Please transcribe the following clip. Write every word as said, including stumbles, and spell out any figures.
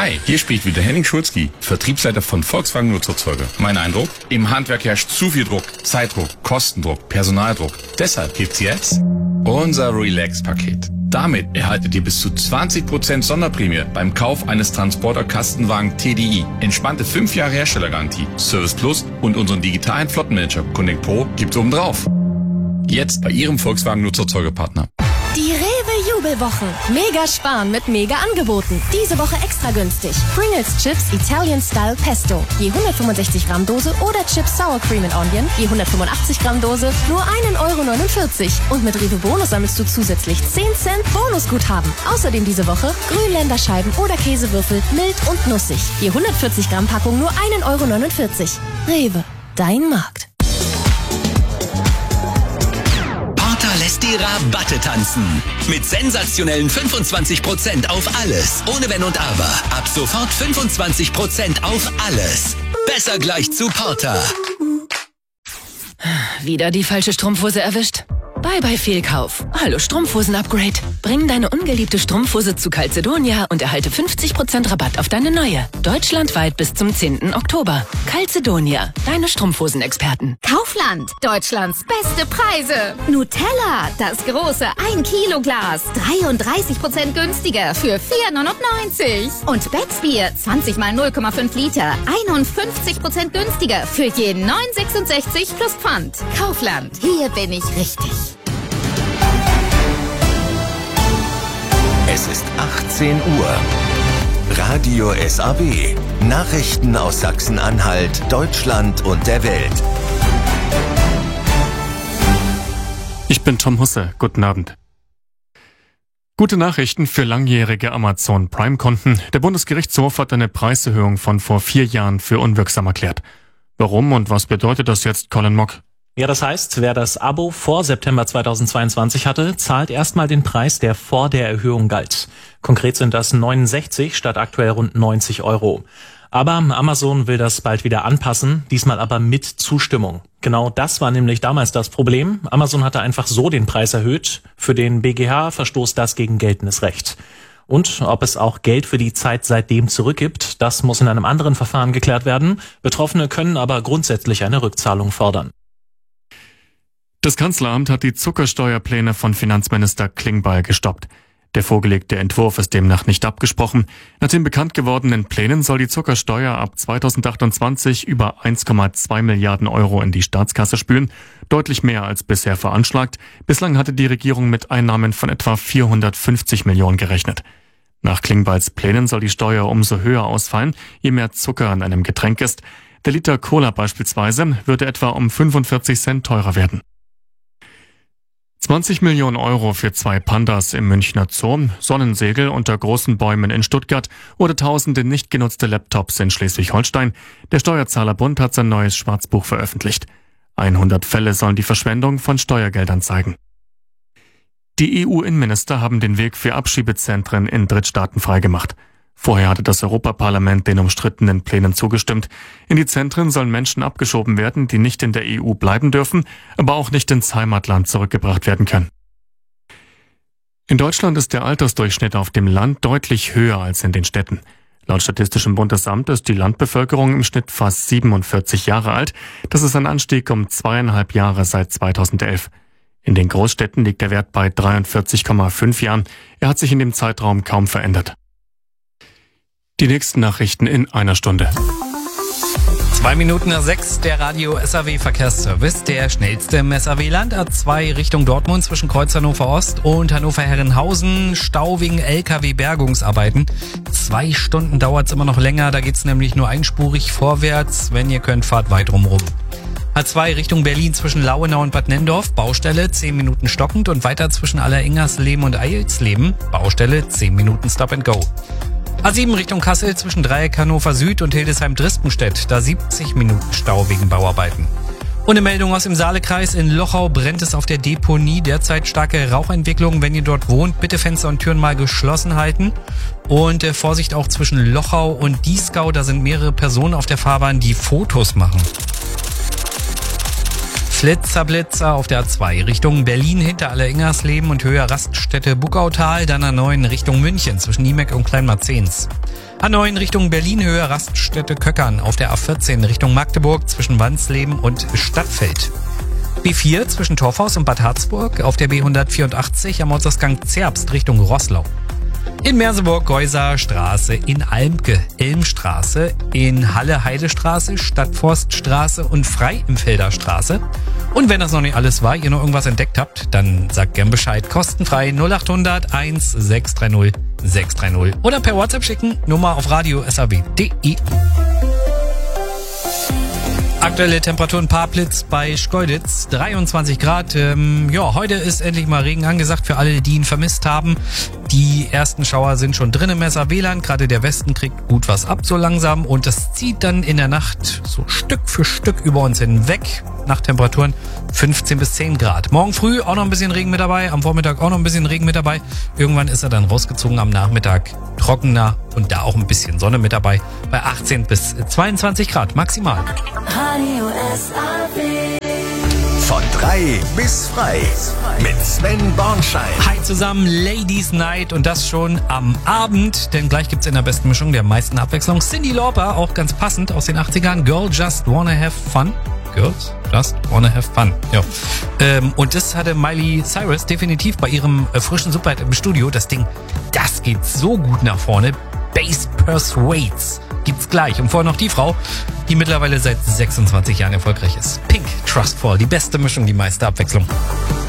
Hi, hier spricht wieder Henning Schulzki, Vertriebsleiter von Volkswagen Nutzerzeuger. Mein Eindruck? Im Handwerk herrscht zu viel Druck, Zeitdruck, Kostendruck, Personaldruck. Deshalb gibt's jetzt unser Relax-Paket. Damit erhaltet ihr bis zu zwanzig Prozent Sonderprämie beim Kauf eines Transporter-Kastenwagen T D I. Entspannte fünf Jahre Herstellergarantie, Service Plus und unseren digitalen Flottenmanager Connect Pro gibt's oben drauf. Jetzt bei Ihrem Volkswagen Nutzerzeugerpartner. Die Rewe-Jubelwochen. Mega sparen mit mega Angeboten. Diese Woche extra günstig. Pringles Chips Italian Style Pesto. Je hundertfünfundsechzig Gramm Dose oder Chips Sour Cream and Onion. Je hundertfünfundachtzig Gramm Dose. Nur einen Euro neunundvierzig. Und mit Rewe Bonus sammelst du zusätzlich zehn Cent Bonusguthaben. Außerdem diese Woche Grünländerscheiben oder Käsewürfel mild und nussig. Je hundertvierzig Gramm Packung nur einen Euro neunundvierzig. Rewe. Dein Markt. Lässt die Rabatte tanzen. Mit sensationellen fünfundzwanzig Prozent auf alles. Ohne Wenn und Aber. Ab sofort fünfundzwanzig Prozent auf alles. Besser gleich zu Porter. Wieder die falsche Strumpfhose erwischt? Bye bye Fehlkauf. Hallo Strumpfhosen-Upgrade. Bring deine ungeliebte Strumpfhose zu Calzedonia und erhalte fünfzig Prozent Rabatt auf deine neue. Deutschlandweit bis zum zehnten Oktober. Calzedonia, deine Strumpfhosen-Experten. Kaufland, Deutschlands beste Preise. Nutella, das große ein Kilo Glas, dreiunddreißig Prozent günstiger für vier neunundneunzig. Und Becksbier, zwanzig mal null Komma fünf Liter, einundfünfzig Prozent günstiger für je neun sechsundsechzig plus Pfand. Kaufland, hier bin ich richtig. Es ist achtzehn Uhr. Radio S A W. Nachrichten aus Sachsen-Anhalt, Deutschland und der Welt. Ich bin Tom Husse. Guten Abend. Gute Nachrichten für langjährige Amazon Prime-Konten. Der Bundesgerichtshof hat eine Preiserhöhung von vor vier Jahren für unwirksam erklärt. Warum und was bedeutet das jetzt, Colin Mock? Ja, das heißt, wer das Abo vor September zweitausendzweiundzwanzig hatte, zahlt erstmal den Preis, der vor der Erhöhung galt. Konkret sind das neunundsechzig statt aktuell rund neunzig Euro. Aber Amazon will das bald wieder anpassen, diesmal aber mit Zustimmung. Genau das war nämlich damals das Problem. Amazon hatte einfach so den Preis erhöht. Für den B G H verstoßt das gegen geltendes Recht. Und ob es auch Geld für die Zeit seitdem zurückgibt, das muss in einem anderen Verfahren geklärt werden. Betroffene können aber grundsätzlich eine Rückzahlung fordern. Das Kanzleramt hat die Zuckersteuerpläne von Finanzminister Klingbeil gestoppt. Der vorgelegte Entwurf ist demnach nicht abgesprochen. Nach den bekannt gewordenen Plänen soll die Zuckersteuer ab zweitausendachtundzwanzig über eins Komma zwei Milliarden Euro in die Staatskasse spülen, deutlich mehr als bisher veranschlagt. Bislang hatte die Regierung mit Einnahmen von etwa vierhundertfünfzig Millionen gerechnet. Nach Klingbeils Plänen soll die Steuer umso höher ausfallen, je mehr Zucker in einem Getränk ist. Der Liter Cola beispielsweise würde etwa um fünfundvierzig Cent teurer werden. zwanzig Millionen Euro für zwei Pandas im Münchner Zoo, Sonnensegel unter großen Bäumen in Stuttgart oder tausende nicht genutzte Laptops in Schleswig-Holstein. Der Steuerzahlerbund hat sein neues Schwarzbuch veröffentlicht. hundert Fälle sollen die Verschwendung von Steuergeldern zeigen. Die E U-Innenminister haben den Weg für Abschiebezentren in Drittstaaten freigemacht. Vorher hatte das Europaparlament den umstrittenen Plänen zugestimmt. In die Zentren sollen Menschen abgeschoben werden, die nicht in der E U bleiben dürfen, aber auch nicht ins Heimatland zurückgebracht werden können. In Deutschland ist der Altersdurchschnitt auf dem Land deutlich höher als in den Städten. Laut Statistischem Bundesamt ist die Landbevölkerung im Schnitt fast siebenundvierzig Jahre alt. Das ist ein Anstieg um zweieinhalb Jahre seit zweitausendelf. In den Großstädten liegt der Wert bei dreiundvierzig Komma fünf Jahren. Er hat sich in dem Zeitraum kaum verändert. Die nächsten Nachrichten in einer Stunde. Zwei Minuten nach sechs, der Radio S A W Verkehrsservice, der schnellste im S A W-Land, A zwei Richtung Dortmund zwischen Kreuz Hannover Ost und Hannover-Herrenhausen, Stau wegen L K W-Bergungsarbeiten. Zwei Stunden dauert es immer noch länger, da geht's nämlich nur einspurig vorwärts. Wenn ihr könnt, fahrt weit rum. A zwei Richtung Berlin zwischen Lauenau und Bad Nenndorf, Baustelle, zehn Minuten stockend und weiter zwischen Alleringersleben und Eilsleben, Baustelle, zehn Minuten Stop and Go. A sieben Richtung Kassel zwischen Dreieck Hannover Süd und Hildesheim-Drispenstedt, da siebzig Minuten Stau wegen Bauarbeiten. Und eine Meldung aus dem Saalekreis, in Lochau brennt es auf der Deponie, derzeit starke Rauchentwicklung. Wenn ihr dort wohnt, bitte Fenster und Türen mal geschlossen halten. Und äh, Vorsicht auch zwischen Lochau und Dieskau, da sind mehrere Personen auf der Fahrbahn, die Fotos machen. Flitzer, Blitzer auf der A zwei Richtung Berlin hinter Aller-Ingersleben und Höhe Raststätte Buckautal, dann A neun Richtung München zwischen Niemek und Kleinmarzens. A neun Richtung Berlin Höhe Raststätte Köckern auf der A vierzehn Richtung Magdeburg zwischen Wansleben und Stadtfeld. B vier zwischen Torfhaus und Bad Harzburg auf der B hundertvierundachtzig am Ortsausgang Zerbst Richtung Roßlau. In Merseburg Geuser Straße, in Almke Elmstraße, in Halle Heidestraße, Stadtforststraße und Freienfelder Straße. Und wenn das noch nicht alles war, ihr noch irgendwas entdeckt habt, dann sagt gern Bescheid. Kostenfrei null acht hundert eins sechs drei null sechs drei null oder per WhatsApp schicken, Nummer auf radio s a w punkt d e. Aktuelle Temperaturen Parplitz bei Schkeuditz, dreiundzwanzig Grad. Ähm, ja, heute ist endlich mal Regen angesagt für alle, die ihn vermisst haben. Die ersten Schauer sind schon drin im S A W-Land. Gerade der Westen kriegt gut was ab so langsam. Und das zieht dann in der Nacht so Stück für Stück über uns hinweg. Nachttemperaturen fünfzehn bis zehn Grad. Morgen früh auch noch ein bisschen Regen mit dabei. Am Vormittag auch noch ein bisschen Regen mit dabei. Irgendwann ist er dann rausgezogen am Nachmittag. Trockener und da auch ein bisschen Sonne mit dabei. Bei achtzehn bis zweiundzwanzig Grad maximal. Radio S A W. Von drei bis frei. Mit Sven Bornschein. Hi zusammen, Ladies Night und das schon am Abend, denn gleich gibt's in der besten Mischung der meisten Abwechslung Cyndi Lauper, auch ganz passend aus den achtzigern, Girl Just Wanna Have Fun. Girls Just Wanna Have Fun. Ja. Ähm, und das hatte Miley Cyrus definitiv bei ihrem äh, frischen Superhit im Studio. Das Ding, das geht so gut nach vorne. Bass Persuades gibt's gleich. Und vorher noch die Frau, die mittlerweile seit sechsundzwanzig Jahren erfolgreich ist. Pink, Trustful, die beste Mischung, die meiste Abwechslung.